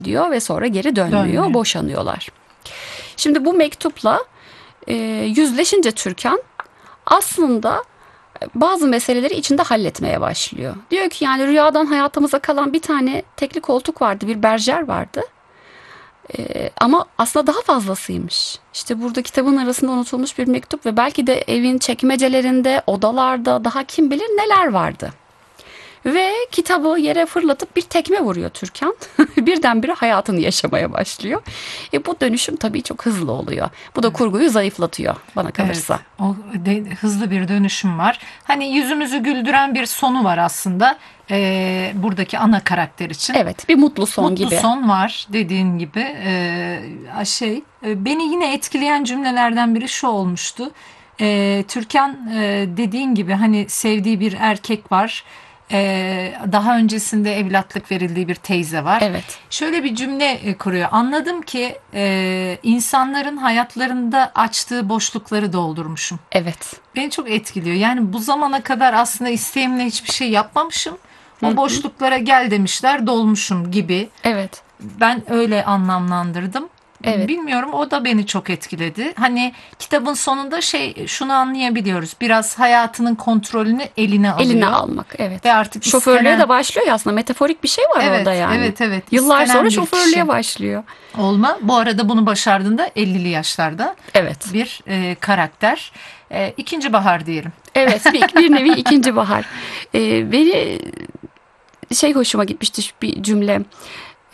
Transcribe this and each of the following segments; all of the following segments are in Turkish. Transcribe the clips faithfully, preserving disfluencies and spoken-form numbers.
diyor ve sonra geri dönmüyor, Dönmüyor. boşanıyorlar. Şimdi bu mektupla e, yüzleşince Türkan aslında bazı meseleleri içinde halletmeye başlıyor. Diyor ki yani rüyadan hayatımıza kalan bir tane tekli koltuk vardı, bir berjer vardı. Ee, ama aslında daha fazlasıymış. İşte burada kitabın arasında unutulmuş bir mektup ve belki de evin çekmecelerinde, odalarda daha kim bilir neler vardı. Ve kitabı yere fırlatıp bir tekme vuruyor Türkan. Birdenbire hayatını yaşamaya başlıyor. E bu dönüşüm tabii çok hızlı oluyor. Bu da kurguyu zayıflatıyor bana kalırsa. Evet, o de, hızlı bir dönüşüm var. Hani yüzümüzü güldüren bir sonu var aslında e, buradaki ana karakter için. Evet, bir mutlu son Mutlu gibi. son var dediğin gibi. E, şey e, beni yine etkileyen cümlelerden biri şu olmuştu. E, Türkan e, dediğin gibi hani sevdiği bir erkek var. Ee, daha öncesinde evlatlık verildiği bir teyze var. Evet. Şöyle bir cümle e, kuruyor. Anladım ki e, insanların hayatlarında açtığı boşlukları doldurmuşum. Evet. Beni çok etkiliyor. Yani bu zamana kadar aslında isteğimle hiçbir şey yapmamışım. O Hı hı. boşluklara gel demişler, dolmuşum gibi. Evet. Ben öyle anlamlandırdım. Evet. Bilmiyorum, o da beni çok etkiledi. Hani kitabın sonunda şey şunu anlayabiliyoruz. Biraz hayatının kontrolünü eline alıyor. Eline almak, evet. Ve artık şoförlüğe istenen- de başlıyor ya, aslında metaforik bir şey var Evet, orada yani. evet, evet. Yıllar İstenen sonra bir şoförlüğe kişi başlıyor. olma. Bu arada bunu başardığında ellili yaşlarda Evet. bir e, karakter. E, ikinci bahar diyelim. Evet, bir, bir nevi ikinci bahar. Ee, beni şey hoşuma gitmişti bir cümle. Ee,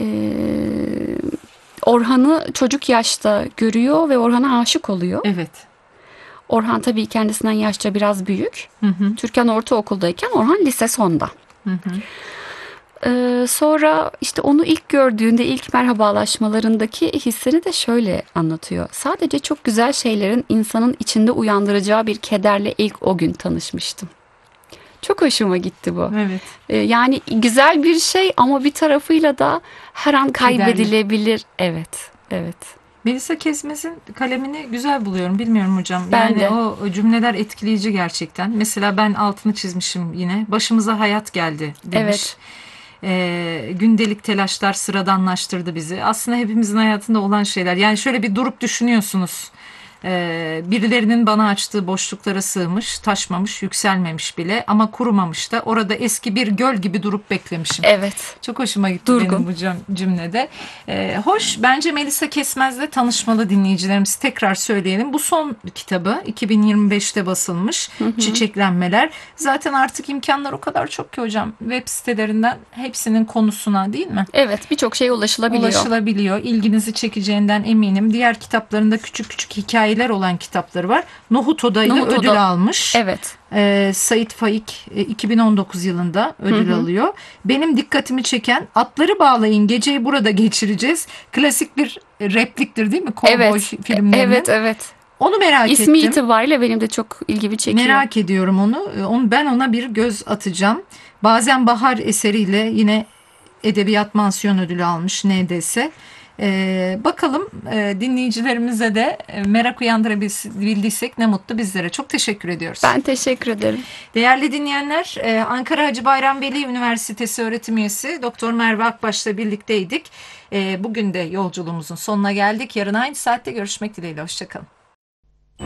Orhan'ı çocuk yaşta görüyor ve Orhan'a aşık oluyor. Evet. Orhan tabii kendisinden yaşça biraz büyük. Hı hı, Türkan ortaokuldayken Orhan lise sonda. hı hı. Ee, sonra işte onu ilk gördüğünde ilk merhabalaşmalarındaki hissini de şöyle anlatıyor. Sadece çok güzel şeylerin insanın içinde uyandıracağı bir kederle ilk o gün tanışmıştım. Çok hoşuma gitti bu. Evet. Ee, yani güzel bir şey ama bir tarafıyla da her an kaybedilebilir. Evet, evet. Melisa Kesmez'in kalemini güzel buluyorum. Bilmiyorum hocam. Ben yani de. o cümleler etkileyici gerçekten. Mesela ben altını çizmişim yine. Başımıza hayat geldi demiş. Evet. Ee, gündelik telaşlar sıradanlaştırdı bizi. Aslında hepimizin hayatında olan şeyler. Yani şöyle bir durup düşünüyorsunuz. Ee, birilerinin bana açtığı boşluklara sığmış, taşmamış, yükselmemiş bile ama kurumamış da. Orada eski bir göl gibi durup beklemişim. Evet. Çok hoşuma gitti Durgun. benim bu cüm- cümlede. Ee, hoş, bence Melisa Kesmez'le tanışmalı dinleyicilerimiz, tekrar söyleyelim. Bu son kitabı iki bin yirmi beşte basılmış. Hı hı. Çiçeklenmeler. Zaten artık imkanlar o kadar çok ki hocam. Web sitelerinden hepsinin konusuna, değil mi? Evet, birçok şeye ulaşılabiliyor. Ulaşılabiliyor. İlginizi çekeceğinden eminim. Diğer kitaplarında küçük küçük hikayeler olan kitapları var. Nohut Oda'yla Nohut ödül Oda. almış. Evet. Ee, Sait Faik e, iki bin on dokuz yılında ödül Hı hı. alıyor. Benim dikkatimi çeken atları bağlayın geceyi burada geçireceğiz. Klasik bir repliktir değil mi? Kovboy Evet. filmlerinin. Evet, evet. Onu merak İsmi ettim. itibariyle benim de çok ilgimi çekiyor. Merak ediyorum onu. Ee, onu. Ben ona bir göz atacağım. Bazen Bahar eseriyle yine Edebiyat Mansiyon Ödülü almış neredeyse. Ee, bakalım e, dinleyicilerimize de e, merak uyandırabildiysek ne mutlu bizlere. Çok teşekkür ediyoruz. Ben teşekkür ederim. Değerli dinleyenler, e, Ankara Hacı Bayram Veli Üniversitesi öğretim üyesi Doktor Merve Akbaş'la birlikteydik. E, bugün de yolculuğumuzun sonuna geldik. Yarın aynı saatte görüşmek dileğiyle. Hoşçakalın.